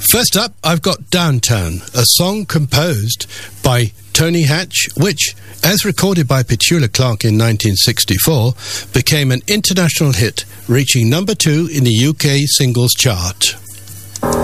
First up, I've got Downtown, a song composed by Tony Hatch, which, as recorded by Petula Clark in 1964, became an international hit, reaching number 2 in the UK singles chart.